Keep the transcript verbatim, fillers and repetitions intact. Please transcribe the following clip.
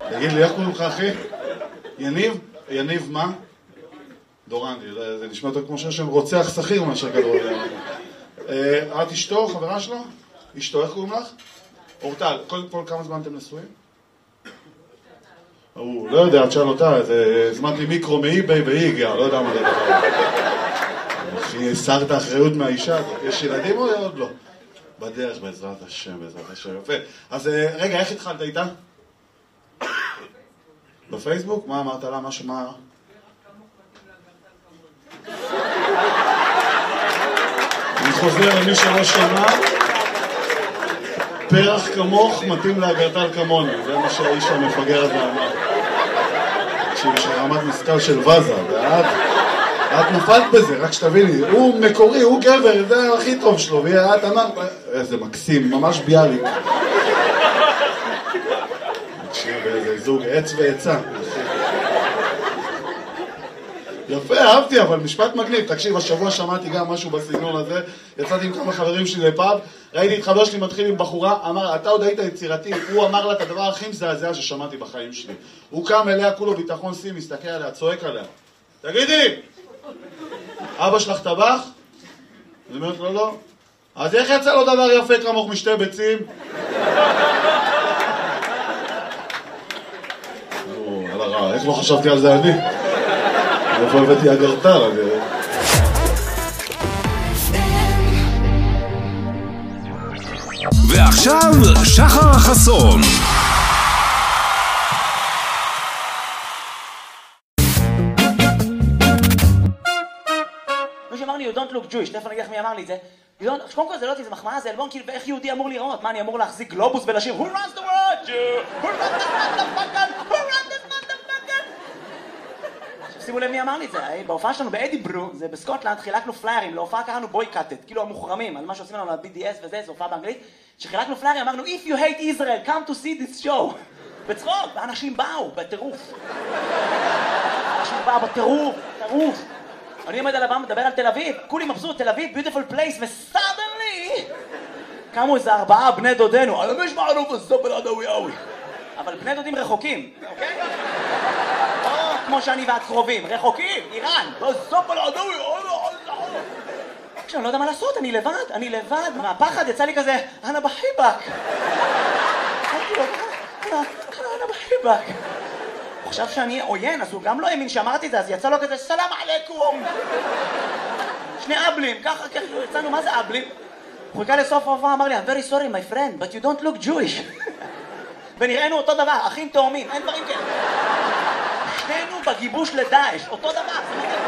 תגיד לי, איך קוראים לך, אחי? יניב? יניב מה? דורנדי, זה נשמע יותר כמו שם רוצח שכיר מאשר כדורגל. את אשתו, חברה שלו? אשתו, איך קוראים לך? אורטל, קודם כל כמה זמן אתם נשואים? הוא לא יודע, את שאל אותה, הזמנתי מיקרו מאי-ביי והיא הגיעה, לא יודע מה זה דבר. אחי, שרת האחריות מהאישה הזאת. יש ילדים או עוד לא? בדרך, בעזרת השם, בעזרת השם. יפה. אז רגע, איך התחלת איתה? בפייסבוק? מה אמרת לה? משהו מה? אני חוזר למי שלא שמע. פרח כמוך מתאים לאגרטל כמוני. זה מה שהאיש המפגר הזה אמר. תקשיב, יש רמת משכל של וזה, ואת... את נפלת בזה, רק שתביני. הוא מקורי, הוא גבר, זה הכי טוב שלו. ואת אמרת... איזה מקסים, ממש ביאליק. תקשיב, איזה זוג עץ ועצה. יפה, אהבתי, אבל משפט מגניב. תקשיב, השבוע שמעתי גם משהו בסגנון הזה. יצאתי עם כמה חברים שלי לפאב, ראיתי את חבר שלי מתחיל עם בחורה, אמר, אתה עוד היית יצירתי. הוא אמר לה את הדבר הכי מזעזע ששמעתי בחיים שלי. הוא קם אליה, כולו ביטחון סי, מסתכל עליה, צועק עליה. תגידי, אבא שלך טבח? אני אומרת לו, לא. אז איך יצא לו דבר יפה כמוך משתי ביצים? או, על הרע, איך לא חשבתי על זה אני? איפה הבאתי אגרטל, אני... ועכשיו, שחר חסון. מי שאמר לי, you don't look Jewish, תכף אני אגיד לך מי אמר לי את זה. קודם כל זה לא אותי, זה מחמאה, זה אלבון, כאילו, איך יהודי אמור לראות? מה, אני אמור להחזיק גלובוס ולשיר Who runs the world, Jew? Who runs the motherfucker? Who runs the motherfucker? שימו לב מי אמר לי את זה, בהופעה שלנו באדיברו, זה בסקוטלנד, חילקנו פליירים, להופעה קראנו בויקאטד, כאילו המוחרמים, על מה שעושים לנו ל-בי די אס וזה, זו הופעה באנגלית, שחילקנו פליירים, אמרנו, If you hate Israel, come to see this show. בצחוק, ואנשים באו, בטירוף. אנשים באו בטירוף, טירוף. אני עומד על הבמה, מדבר על תל אביב, כולי מבסוט, תל אביב, beautiful place, וסדנלי קמו איזה ארבעה בני דודנו, אני מש מערוף הסופר עדווי אוי. אבל בני דודים רחוקים, אוקיי? או כמו שאני ואת קרובים, רחוקים, איראן, הסופר עדווי אוי אוי אוי. עכשיו, אני לא יודע מה לעשות, אני לבד, אני לבד, מהפחד יצא לי כזה, אנה בחיבק. אנה בחיבק. הוא חשב שאני עוין, אז הוא גם לא האמין שאמרתי את זה, אז יצא לו כזה, סלאם עליכום. שני אבלים, ככה, ככה, יצאנו, מה זה אבלים? הוא חיכה לסוף ההופעה, אמר לי, I'm very sorry my friend, but you don't look Jewish. ונראינו אותו דבר, אחים תאומים, אין דברים כאלה. שנינו בגיבוש לדאעש, אותו דבר.